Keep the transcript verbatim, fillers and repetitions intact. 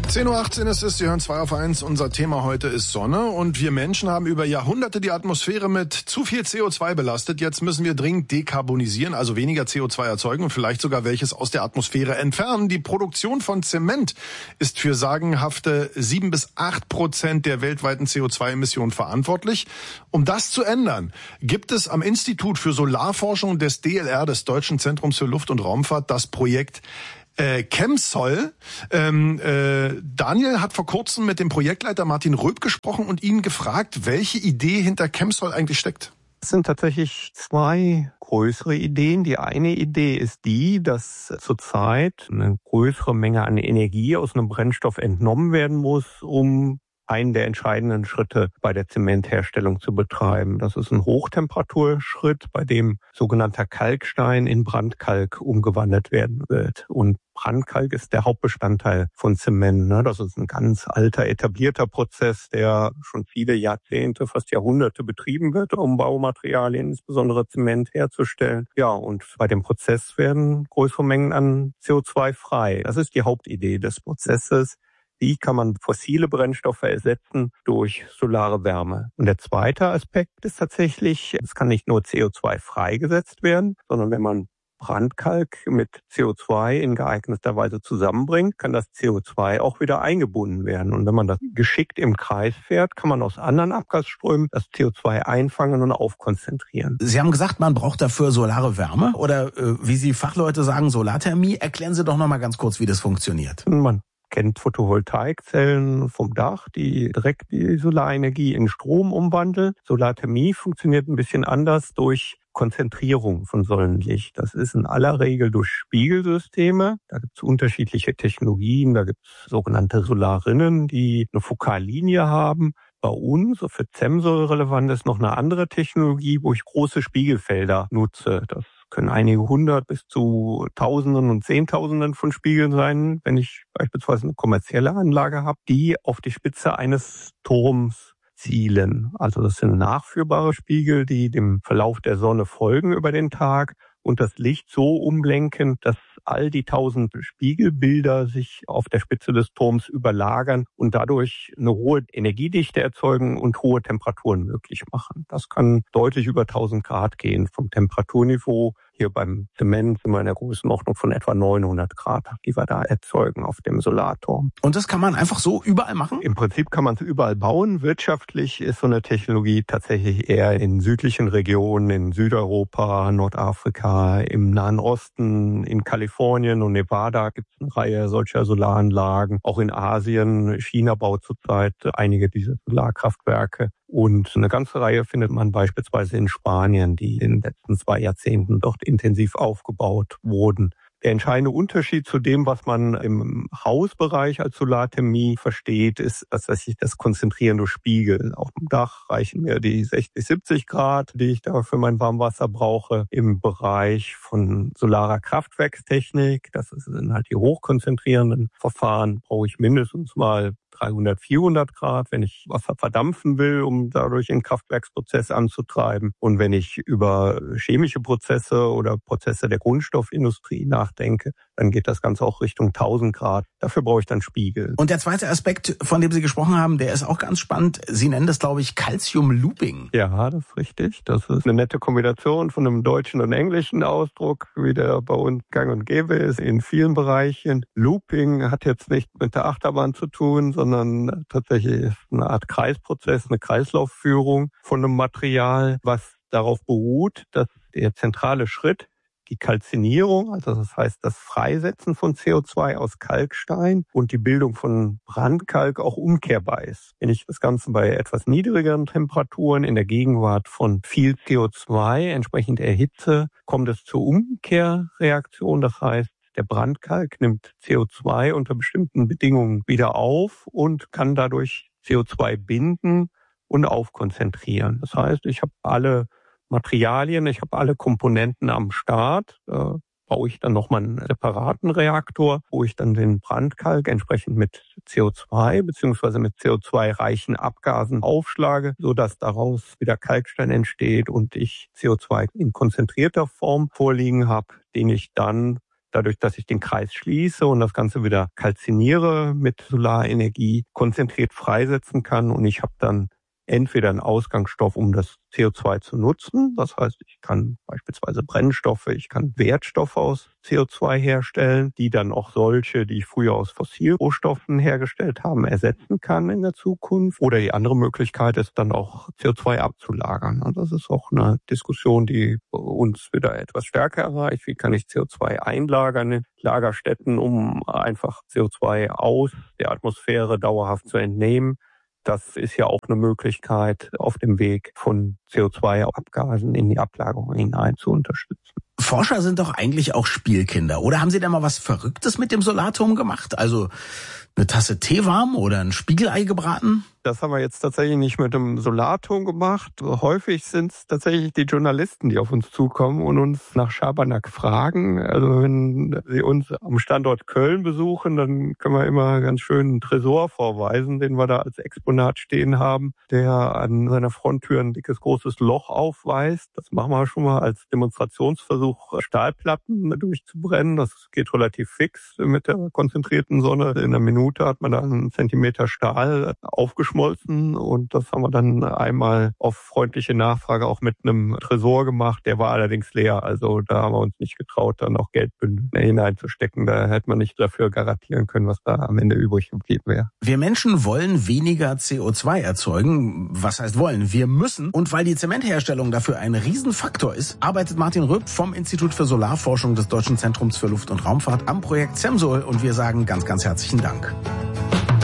zehn Uhr achtzehn ist es, Sie hören zwei auf eins. Unser Thema heute ist Sonne und wir Menschen haben über Jahrhunderte die Atmosphäre mit zu viel C O zwei belastet. Jetzt müssen wir dringend dekarbonisieren, also weniger C O zwei erzeugen und vielleicht sogar welches aus der Atmosphäre entfernen. Die Produktion von Zement ist für sagenhafte sieben bis acht Prozent der weltweiten C O zwei Emissionen verantwortlich. Um das zu ändern, gibt es am Institut für Solarforschung des D L R, des Deutschen Zentrums für Luft- und Raumfahrt, das Projekt Äh, ChemSol. Ähm, äh, Daniel hat vor kurzem mit dem Projektleiter Martin Röb gesprochen und ihn gefragt, welche Idee hinter ChemSol eigentlich steckt. Es sind tatsächlich zwei größere Ideen. Die eine Idee ist die, dass zurzeit eine größere Menge an Energie aus einem Brennstoff entnommen werden muss, um einen der entscheidenden Schritte bei der Zementherstellung zu betreiben. Das ist ein Hochtemperaturschritt, bei dem sogenannter Kalkstein in Brandkalk umgewandelt werden wird. Und Brandkalk ist der Hauptbestandteil von Zement. Das ist ein ganz alter, etablierter Prozess, der schon viele Jahrzehnte, fast Jahrhunderte betrieben wird, um Baumaterialien, insbesondere Zement, herzustellen. Ja, und bei dem Prozess werden größere Mengen an C O zwei frei. Das ist die Hauptidee des Prozesses. Wie kann man fossile Brennstoffe ersetzen durch solare Wärme? Und der zweite Aspekt ist tatsächlich, es kann nicht nur C O zwei freigesetzt werden, sondern wenn man Brandkalk mit C O zwei in geeigneter Weise zusammenbringt, kann das C O zwei auch wieder eingebunden werden. Und wenn man das geschickt im Kreis fährt, kann man aus anderen Abgasströmen das C O zwei einfangen und aufkonzentrieren. Sie haben gesagt, man braucht dafür solare Wärme oder äh, wie Sie Fachleute sagen, Solarthermie. Erklären Sie doch noch mal ganz kurz, wie das funktioniert. Man kennt Photovoltaikzellen vom Dach, die direkt die Solarenergie in Strom umwandeln. Solarthermie funktioniert ein bisschen anders durch Konzentrierung von Sonnenlicht. Das ist in aller Regel durch Spiegelsysteme. Da gibt es unterschiedliche Technologien. Da gibt es sogenannte Solarinnen, die eine Fokallinie haben. Bei uns, für ChemSol relevant ist noch eine andere Technologie, wo ich große Spiegelfelder nutze. Das können einige hundert bis zu Tausenden und Zehntausenden von Spiegeln sein, wenn ich beispielsweise eine kommerzielle Anlage habe, die auf die Spitze eines Turms zielen. Also das sind nachführbare Spiegel, die dem Verlauf der Sonne folgen über den Tag und das Licht so umlenken, dass all die tausend Spiegelbilder sich auf der Spitze des Turms überlagern und dadurch eine hohe Energiedichte erzeugen und hohe Temperaturen möglich machen. Das kann deutlich über tausend Grad gehen vom Temperaturniveau. Hier beim Zement sind wir in der Größenordnung von etwa neunhundert Grad, die wir da erzeugen auf dem Solarturm. Und das kann man einfach so überall machen? Im Prinzip kann man es überall bauen. Wirtschaftlich ist so eine Technologie tatsächlich eher in südlichen Regionen, in Südeuropa, Nordafrika, im Nahen Osten, in Kalifornien und Nevada gibt es eine Reihe solcher Solaranlagen. Auch in Asien, China baut zurzeit einige dieser Solarkraftwerke. Und eine ganze Reihe findet man beispielsweise in Spanien, die in den letzten zwei Jahrzehnten dort intensiv aufgebaut wurden. Der entscheidende Unterschied zu dem, was man im Hausbereich als Solarthermie versteht, ist tatsächlich das Konzentrieren durch Spiegel. Auf dem Dach reichen mir die sechzig, siebzig Grad, die ich da für mein Warmwasser brauche. Im Bereich von solarer Kraftwerkstechnik, das sind halt die hochkonzentrierenden Verfahren, brauche ich mindestens mal dreihundert, vierhundert Grad, wenn ich Wasser verdampfen will, um dadurch den Kraftwerksprozess anzutreiben. Und wenn ich über chemische Prozesse oder Prozesse der Grundstoffindustrie nachdenke, dann geht das Ganze auch Richtung tausend Grad. Dafür brauche ich dann Spiegel. Und der zweite Aspekt, von dem Sie gesprochen haben, der ist auch ganz spannend. Sie nennen das, glaube ich, Calcium-Looping. Ja, das ist richtig. Das ist eine nette Kombination von einem deutschen und englischen Ausdruck, wie der bei uns gang und gäbe ist in vielen Bereichen. Looping hat jetzt nicht mit der Achterbahn zu tun, sondern tatsächlich ist eine Art Kreisprozess, eine Kreislaufführung von einem Material, was darauf beruht, dass der zentrale Schritt, die Kalzinierung, also das heißt das Freisetzen von C O zwei aus Kalkstein und die Bildung von Brandkalk auch umkehrbar ist. Wenn ich das Ganze bei etwas niedrigeren Temperaturen in der Gegenwart von viel C O zwei entsprechend erhitze, kommt es zur Umkehrreaktion. Das heißt, der Brandkalk nimmt C O zwei unter bestimmten Bedingungen wieder auf und kann dadurch C O zwei binden und aufkonzentrieren. Das heißt, ich habe alle Materialien, ich habe alle Komponenten am Start. Da baue ich dann nochmal einen separaten Reaktor, wo ich dann den Brandkalk entsprechend mit C O zwei beziehungsweise mit C O zwei-reichen Abgasen aufschlage, sodass daraus wieder Kalkstein entsteht und ich C O zwei in konzentrierter Form vorliegen habe, den ich dann dadurch, dass ich den Kreis schließe und das Ganze wieder kalziniere mit Solarenergie, konzentriert freisetzen kann. Und ich habe dann entweder einen Ausgangsstoff, um das C O zwei zu nutzen. Das heißt, ich kann beispielsweise Brennstoffe, ich kann Wertstoffe aus C O zwei herstellen, die dann auch solche, die ich früher aus Fossilrohstoffen hergestellt habe, ersetzen kann in der Zukunft. Oder die andere Möglichkeit ist dann auch C O zwei abzulagern. Und das ist auch eine Diskussion, die uns wieder etwas stärker erreicht. Wie kann ich C O zwei einlagern in Lagerstätten, um einfach C O zwei aus der Atmosphäre dauerhaft zu entnehmen? Das ist ja auch eine Möglichkeit, auf dem Weg von C O zwei Abgasen in die Ablagerung hinein zu unterstützen. Forscher sind doch eigentlich auch Spielkinder. Oder haben Sie da mal was Verrücktes mit dem Solarturm gemacht? Also eine Tasse Tee warm oder ein Spiegelei gebraten? Das haben wir jetzt tatsächlich nicht mit dem Solarturm gemacht. Häufig sind es tatsächlich die Journalisten, die auf uns zukommen und uns nach Schabernack fragen. Also wenn sie uns am Standort Köln besuchen, dann können wir immer ganz schön einen Tresor vorweisen, den wir da als Exponat stehen haben, der an seiner Fronttür ein dickes, großes Loch aufweist. Das machen wir schon mal als Demonstrationsversuch, Stahlplatten durchzubrennen. Das geht relativ fix mit der konzentrierten Sonne. In einer Minute hat man da einen Zentimeter Stahl aufgeschmolzen. Und das haben wir dann einmal auf freundliche Nachfrage auch mit einem Tresor gemacht. Der war allerdings leer. Also da haben wir uns nicht getraut, dann auch Geldbündel hineinzustecken. Da hätte man nicht dafür garantieren können, was da am Ende übrig geblieben wäre. Wir Menschen wollen weniger C O zwei erzeugen. Was heißt wollen? Wir müssen. Und weil die Zementherstellung dafür ein Riesenfaktor ist, arbeitet Martin Röb vom Institut für Solarforschung des Deutschen Zentrums für Luft- und Raumfahrt am Projekt CEMSOL. Und wir sagen ganz, ganz herzlichen Dank.